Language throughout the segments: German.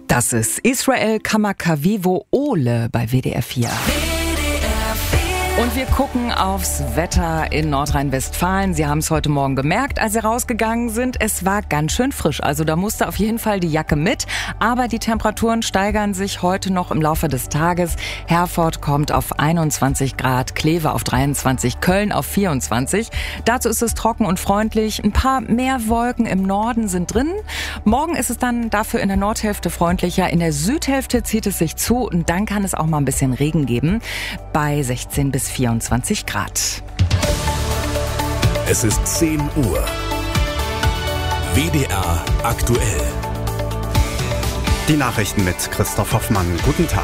Das ist Israel Kamakawiwo Ole bei WDR 4. Und wir gucken aufs Wetter in Nordrhein-Westfalen. Sie haben es heute Morgen gemerkt, als Sie rausgegangen sind. Es war ganz schön frisch. Also da musste auf jeden Fall die Jacke mit. Aber die Temperaturen steigern sich heute noch im Laufe des Tages. Herford kommt auf 21 Grad, Kleve auf 23, Köln auf 24. Dazu ist es trocken und freundlich. Ein paar mehr Wolken im Norden sind drin. Morgen ist es dann dafür in der Nordhälfte freundlicher. In der Südhälfte zieht es sich zu und dann kann es auch mal ein bisschen Regen geben. Bei 16 bis 24 Grad. Es ist 10 Uhr. WDR aktuell. Die Nachrichten mit Christoph Hoffmann. Guten Tag.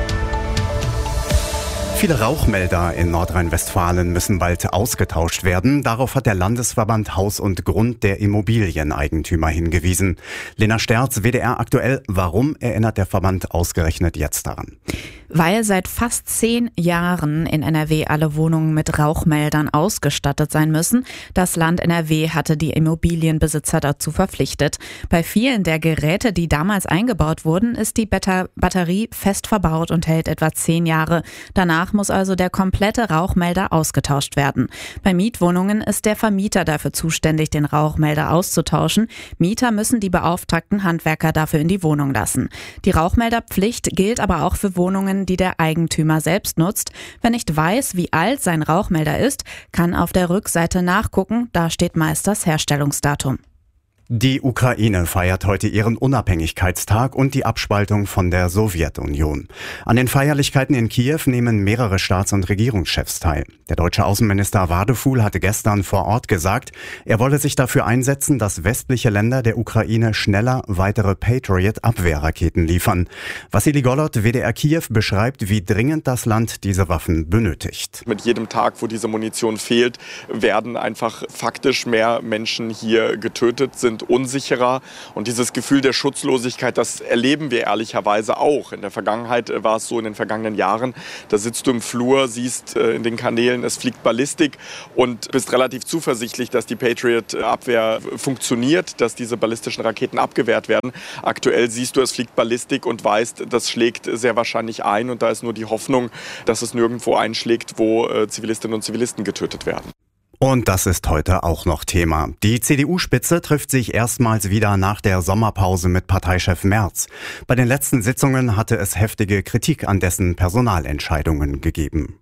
Viele Rauchmelder in Nordrhein-Westfalen müssen bald ausgetauscht werden. Darauf hat der Landesverband Haus und Grund der Immobilieneigentümer hingewiesen. Lena Sterz, WDR aktuell. Warum erinnert der Verband ausgerechnet jetzt daran? Weil seit fast 10 Jahren in NRW alle Wohnungen mit Rauchmeldern ausgestattet sein müssen. Das Land NRW hatte die Immobilienbesitzer dazu verpflichtet. Bei vielen der Geräte, die damals eingebaut wurden, ist die Batterie fest verbaut und hält etwa 10 Jahre. Danach muss also der komplette Rauchmelder ausgetauscht werden. Bei Mietwohnungen ist der Vermieter dafür zuständig, den Rauchmelder auszutauschen. Mieter müssen die beauftragten Handwerker dafür in die Wohnung lassen. Die Rauchmelderpflicht gilt aber auch für Wohnungen, die der Eigentümer selbst nutzt. Wer nicht weiß, wie alt sein Rauchmelder ist, kann auf der Rückseite nachgucken. Da steht meist das Herstellungsdatum. Die Ukraine feiert heute ihren Unabhängigkeitstag und die Abspaltung von der Sowjetunion. An den Feierlichkeiten in Kiew nehmen mehrere Staats- und Regierungschefs teil. Der deutsche Außenminister Wadefuhl hatte gestern vor Ort gesagt, er wolle sich dafür einsetzen, dass westliche Länder der Ukraine schneller weitere Patriot-Abwehrraketen liefern. Wassili Golod, WDR Kiew, beschreibt, wie dringend das Land diese Waffen benötigt. Mit jedem Tag, wo diese Munition fehlt, werden einfach faktisch mehr Menschen hier getötet, sind unsicherer. Und dieses Gefühl der Schutzlosigkeit, das erleben wir ehrlicherweise auch. In der Vergangenheit war es so, in den vergangenen Jahren, da sitzt du im Flur, siehst in den Kanälen, es fliegt Ballistik und bist relativ zuversichtlich, dass die Patriot-Abwehr funktioniert, dass diese ballistischen Raketen abgewehrt werden. Aktuell siehst du, es fliegt Ballistik und weißt, das schlägt sehr wahrscheinlich ein. Und da ist nur die Hoffnung, dass es nirgendwo einschlägt, wo Zivilistinnen und Zivilisten getötet werden. Und das ist heute auch noch Thema. Die CDU-Spitze trifft sich erstmals wieder nach der Sommerpause mit Parteichef Merz. Bei den letzten Sitzungen hatte es heftige Kritik an dessen Personalentscheidungen gegeben.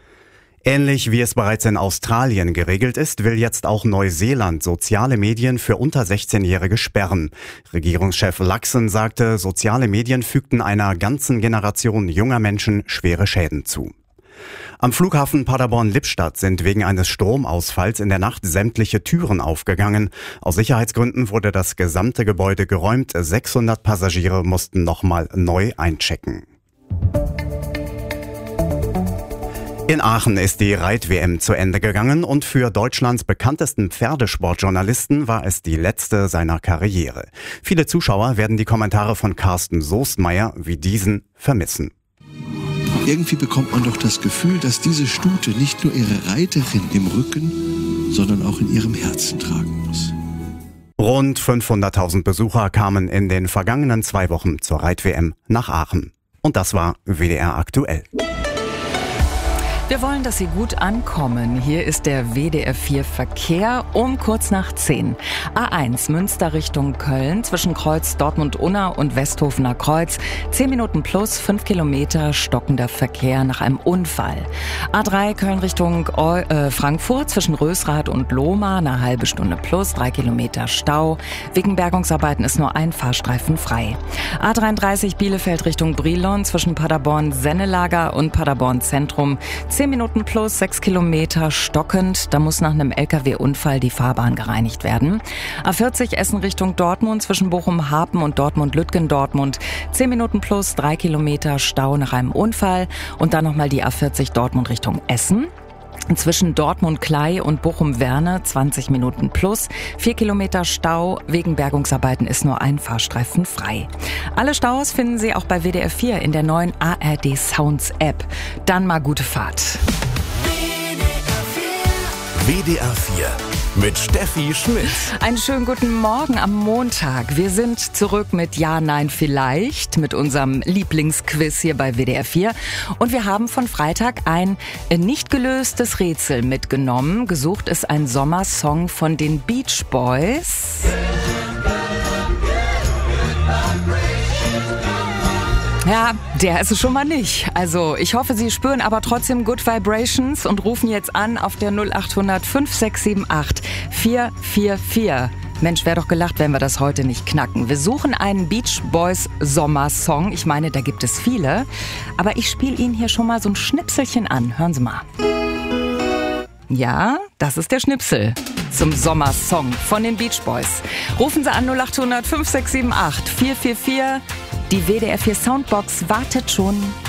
Ähnlich wie es bereits in Australien geregelt ist, will jetzt auch Neuseeland soziale Medien für unter 16-Jährige sperren. Regierungschef Luxon sagte, soziale Medien fügten einer ganzen Generation junger Menschen schwere Schäden zu. Am Flughafen Paderborn-Lippstadt sind wegen eines Stromausfalls in der Nacht sämtliche Türen aufgegangen. Aus Sicherheitsgründen wurde das gesamte Gebäude geräumt. 600 Passagiere mussten nochmal neu einchecken. In Aachen ist die Reit-WM zu Ende gegangen und für Deutschlands bekanntesten Pferdesportjournalisten war es die letzte seiner Karriere. Viele Zuschauer werden die Kommentare von Carsten Soestmeier wie diesen vermissen. Irgendwie bekommt man doch das Gefühl, dass diese Stute nicht nur ihre Reiterin im Rücken, sondern auch in ihrem Herzen tragen muss. Rund 500.000 Besucher kamen in den vergangenen 2 Wochen zur Reit-WM nach Aachen. Und das war WDR aktuell. Wir wollen, dass Sie gut ankommen. Hier ist der WDR 4 Verkehr um kurz nach 10. A1 Münster Richtung Köln zwischen Kreuz Dortmund-Unna und Westhofener Kreuz. 10 Minuten plus 5 Kilometer stockender Verkehr nach einem Unfall. A3 Köln Richtung Frankfurt zwischen Rösrath und Lohmar eine halbe Stunde plus 3 Kilometer Stau. Wegen Bergungsarbeiten ist nur ein Fahrstreifen frei. A33 Bielefeld Richtung Brilon zwischen Paderborn-Sennelager und Paderborn-Zentrum. 10 Minuten plus 6 Kilometer stockend. Da muss nach einem LKW-Unfall die Fahrbahn gereinigt werden. A40 Essen Richtung Dortmund zwischen Bochum-Hapen und Dortmund-Lütgendortmund. 10 Minuten plus 3 Kilometer Stau nach einem Unfall. Und dann nochmal die A40 Dortmund Richtung Essen. Zwischen Dortmund-Klei und Bochum-Werne 20 Minuten plus. 4 Kilometer Stau. Wegen Bergungsarbeiten ist nur ein Fahrstreifen frei. Alle Staus finden Sie auch bei WDR 4 in der neuen ARD Sounds App. Dann mal gute Fahrt. WDR 4 mit Steffi Schmidt. Einen schönen guten Morgen am Montag. Wir sind zurück mit Ja, Nein, Vielleicht, mit unserem Lieblingsquiz hier bei WDR 4. Und wir haben von Freitag ein nicht gelöstes Rätsel mitgenommen. Gesucht ist ein Sommersong von den Beach Boys. Ja, der ist es schon mal nicht. Also ich hoffe, Sie spüren aber trotzdem Good Vibrations und rufen jetzt an auf der 0800 5678 444. Mensch, wäre doch gelacht, wenn wir das heute nicht knacken. Wir suchen einen Beach Boys Sommersong. Ich meine, da gibt es viele. Aber ich spiele Ihnen hier schon mal so ein Schnipselchen an. Hören Sie mal. Ja, das ist der Schnipsel zum Sommersong von den Beach Boys. Rufen Sie an 0800 5678 444. Die WDR 4 Soundbox wartet schon.